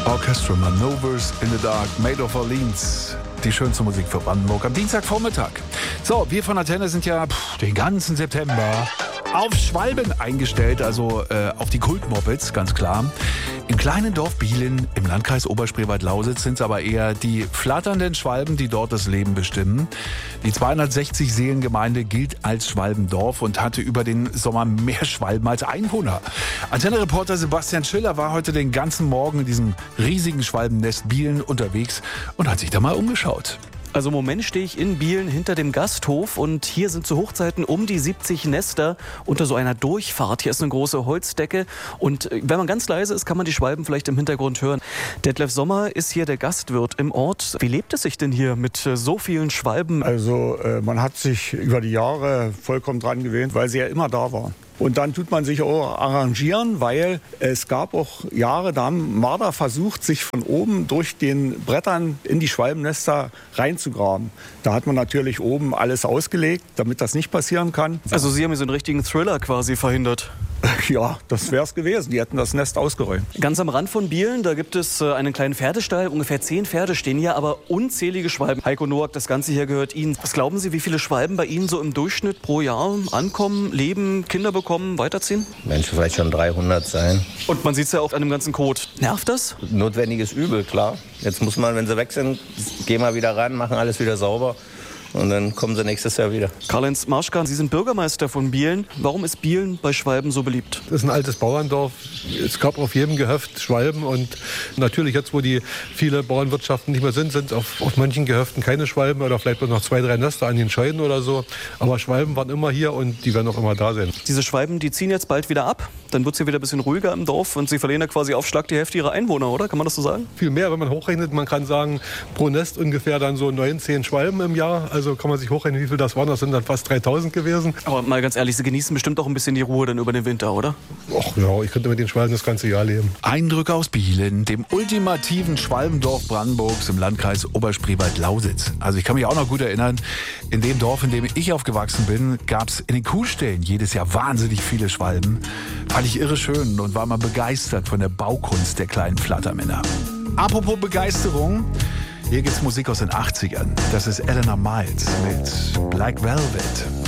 Orchestra Maneuvers in the Dark, Made of Orleans. Die schönste Musik für Brandenburg am Dienstagvormittag. So, wir von Antenne sind ja den ganzen September auf Schwalben eingestellt, also auf die Kultmopeds, ganz klar. Im kleinen Dorf Bielen im Landkreis Oberspreewald-Lausitz sind es aber eher die flatternden Schwalben, die dort das Leben bestimmen. Die 260-Seelengemeinde gilt als Schwalbendorf und hatte über den Sommer mehr Schwalben als Einwohner. Antenne-Reporter Sebastian Schiller war heute den ganzen Morgen in diesem riesigen Schwalbennest Bielen unterwegs und hat sich da mal umgeschaut. Also im Moment stehe ich in Bielen hinter dem Gasthof und hier sind zu Hochzeiten um die 70 Nester unter so einer Durchfahrt. Hier ist eine große Holzdecke und wenn man ganz leise ist, kann man die Schwalben vielleicht im Hintergrund hören. Detlef Sommer ist hier der Gastwirt im Ort. Wie lebt es sich denn hier mit so vielen Schwalben? Also man hat sich über die Jahre vollkommen dran gewöhnt, weil sie ja immer da waren. Und dann tut man sich auch arrangieren, weil es gab auch Jahre, da haben Marder versucht, sich von oben durch den Brettern in die Schwalbennester reinzugraben. Da hat man natürlich oben alles ausgelegt, damit das nicht passieren kann. Also Sie haben hier so einen richtigen Thriller quasi verhindert. Ja, das wäre es gewesen. Die hätten das Nest ausgeräumt. Ganz am Rand von Bielen, da gibt es einen kleinen Pferdestall. Ungefähr 10 Pferde stehen hier, aber unzählige Schwalben. Heiko Noack, das Ganze hier gehört Ihnen. Was glauben Sie, wie viele Schwalben bei Ihnen so im Durchschnitt pro Jahr ankommen, leben, Kinder bekommen, weiterziehen? Mensch, vielleicht schon 300 sein. Und man sieht es ja auch an dem ganzen Kot. Nervt das? Notwendiges Übel, klar. Jetzt muss man, wenn sie weg sind, gehen wir wieder ran, machen alles wieder sauber. Und dann kommen sie nächstes Jahr wieder. Karl-Heinz Marschka, Sie sind Bürgermeister von Bielen. Warum ist Bielen bei Schwalben so beliebt? Das ist ein altes Bauerndorf. Es gab auf jedem Gehöft Schwalben. Und natürlich jetzt, wo die viele Bauernwirtschaften nicht mehr sind auf manchen Gehöften keine Schwalben oder vielleicht noch 2, 3 Nester an den Scheiden oder so. Aber Schwalben waren immer hier und die werden auch immer da sein. Diese Schwalben, die ziehen jetzt bald wieder ab. Dann wird es hier wieder ein bisschen ruhiger im Dorf und Sie verlieren ja quasi auf Schlag die Hälfte Ihrer Einwohner, oder? Kann man das so sagen? Viel mehr, wenn man hochrechnet. Man kann sagen, pro Nest ungefähr dann so 9, 10 Schwalben im Jahr. Also kann man sich hochrechnen, wie viel das waren. Das sind dann fast 3000 gewesen. Aber mal ganz ehrlich, Sie genießen bestimmt auch ein bisschen die Ruhe dann über den Winter, oder? Ach ja, ich könnte mit den Schwalben das ganze Jahr leben. Eindrücke aus Bielen, dem ultimativen Schwalbendorf Brandenburgs im Landkreis Oberspreewald-Lausitz. Also ich kann mich auch noch gut erinnern, in dem Dorf, in dem ich aufgewachsen bin, gab es in den Kuhställen jedes Jahr wahnsinnig viele Schwalben. Fand ich irre schön und war mal begeistert von der Baukunst der kleinen Flattermänner. Apropos Begeisterung, hier gibt's Musik aus den 80ern. Das ist Eleanor Miles mit Black Velvet.